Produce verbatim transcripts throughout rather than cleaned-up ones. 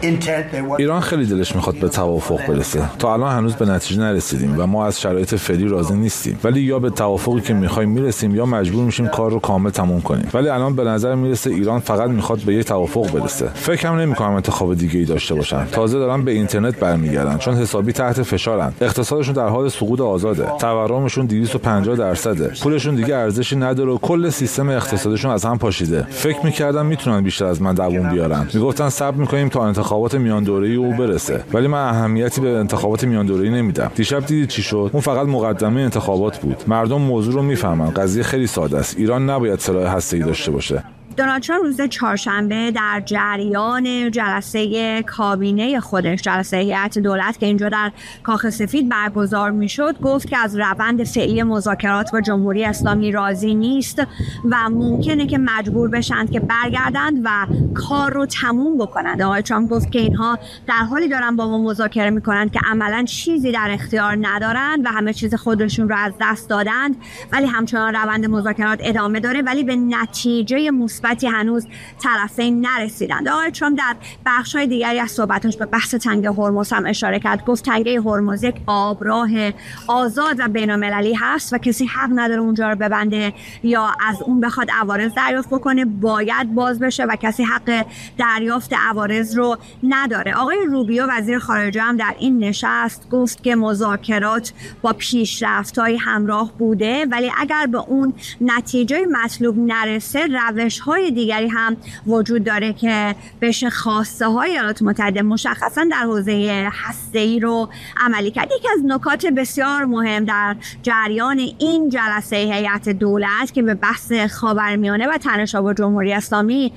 ایران خیلی دلش میخواد به توافق برسه. تا الان هنوز به نتیجه نرسیدیم و ما از شرایط فعلی راضی نیستیم، ولی یا به توافقی که میخوایم میرسیم یا مجبور میشیم کار رو کامل تموم کنیم. ولی الان به نظر میرسه ایران فقط میخواد به یک توافق برسه. فکرم نمیکنم انتخاب دیگه‌ای داشته باشن. تازه دارن به اینترنت برمیگردن چون حسابی تحت فشارن. اقتصادشون در حال سقوط آزاده. تورمشون دویست و پنجاه درصده. پولشون دیگه ارزشی نداره و کل سیستم اقتصادیشون از هم پاشیده. فکر میکردم میتونن بیشتر از من دووم بیارن. میگفتن صبر میکنیم تا انتخابات میان دوره‌ای او برسه، ولی من اهمیتی به انتخابات میان دوره‌ای نمیدم. دیشب دیدید چی شد؟ اون فقط مقدمه انتخابات بود. مردم موضوع رو میفهمن. قضیه خیلی ساده است. ایران نباید سلاح هسته‌ای داشته باشه. دونالد ترامپ روز چهارشنبه در جریان جلسه کابینه خودش، جلسه هیئت دولت که اینجا در کاخ سفید برگزار میشد، گفت که از روند فعلی مذاکرات با جمهوری اسلامی راضی نیست و ممکنه که مجبور بشن که برگردند و کار رو تموم بکنند. آقای ترامپ گفت که اینها در حالی دارن با ما مذاکره میکنن که عملاً چیزی در اختیار ندارن و همه چیز خودشون رو از دست دادند، ولی همچنان روند مذاکرات ادامه داره، ولی به نتیجه مثبتی هنوز طرفین نرسیدند. آقای ترامپ در بخش‌های دیگری از صحبتش به بحث تنگه هرمز هم اشاره کرد. گفت تنگه هرمز یک آبراه آزاد و بین‌المللی هست و کسی حق نداره اونجا رو ببنده یا از اون بخواد عوارض دریافت بکنه. باید باز بشه و کسی حق دریافت عوارض رو نداره. آقای روبیو وزیر خارجه هم در این نشست گفت که مذاکرات با پیشرفت‌های همراه بوده، ولی اگر به اون نتیجه مطلوب نرسه روش‌های دیگری هم وجود داره که بشه خواسته های ایالات متحده مشخصا در حوزه هسته‌ای رو عملی کرد. یکی از نکات بسیار مهم در جریان این جلسه هیئت دولت که به بحث خاورمیانه و تنش‌ها با جمهوری اسلامی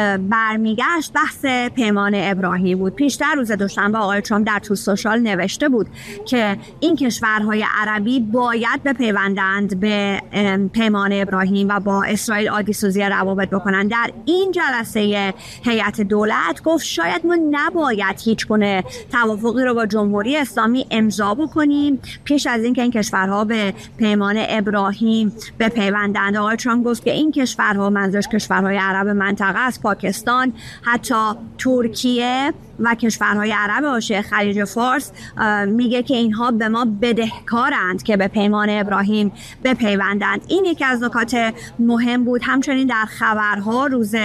برمیگشت بحث پیمان ابراهیم بود. پیشتر روز دوشنبه آقای ترامپ در تو سوشال نوشته بود که این کشورهای عربی باید بپیوندند به پیمان ابراهیم و با اسرائیل عادی‌سازی روابط بکنن. در این جلسه هیئت دولت گفت شاید ما نباید هیچ گونه توافقی رو با جمهوری اسلامی امضا بکنیم پیش از اینکه این کشورها به پیمان ابراهیم بپیوندند. آقای ترامپ گفت که این کشورها، منظورش کشورهای عرب منطقه است، پاکستان، حتی ترکیه و کشورهای عرب حاشیه خلیج فارس، میگه که اینها به ما بدهکارند که به پیمان ابراهیم بپیوندند. این یکی از نکات مهم بود. همچنین در خبرها روز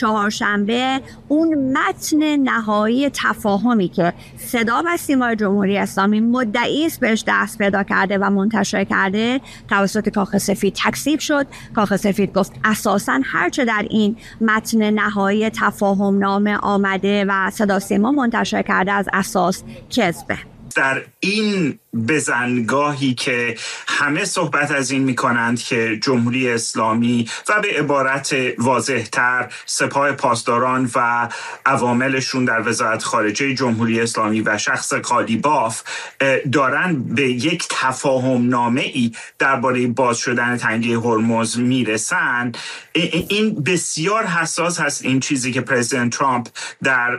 چهارشنبه اون متن نهایی تفاهمی که صدا و سیمای جمهوری اسلامی مدعی است بهش دست پیدا کرده و منتشر کرده توسط کاخ سفید تکذیب شد. کاخ سفید گفت اساساً هرچه در این متن نهایی تفاهم نامه آمده و صدا سیما منتشر کرده از اساس کذبه. در این بزنگاهی که همه صحبت از این میکنند که جمهوری اسلامی و به عبارت واضح‌تر سپاه پاسداران و عواملشون در وزارت خارجه جمهوری اسلامی و شخص قالیباف دارن به یک تفاهم نامه ای درباره باز شدن تنگه هرمز میرسن، این بسیار حساس هست. این چیزی که پرزیدنت ترامپ در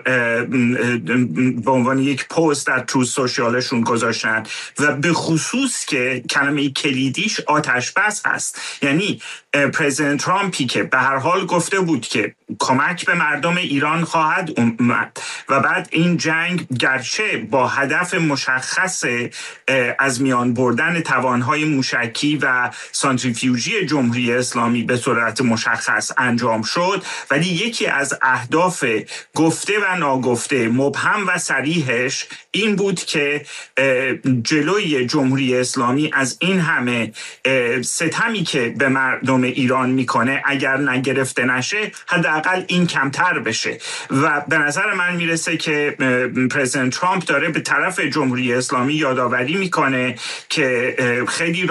به عنوان یک پست در تو سوشیالشون گذاشتن و به خصوص که کلمه کلیدیش آتش بس هست. یعنی پرزیدنت ترامپی که به هر حال گفته بود که کمک به مردم ایران خواهد اومد و بعد این جنگ گرچه با هدف مشخص از میان بردن توانهای موشکی و سانتریفیوژی جمهوری اسلامی به صورت مشخص انجام شد، ولی یکی از اهداف گفته و ناگفته، مبهم و صریحش این بود که جلوی جمهوری اسلامی از این همه ستمی که به مردم ایران میکنه اگر نگرفته نشه حداقل این کمتر بشه. و به نظر من میرسه که پرزیدنت ترامپ داره به طرف جمهوری اسلامی یادآوری میکنه که خیلی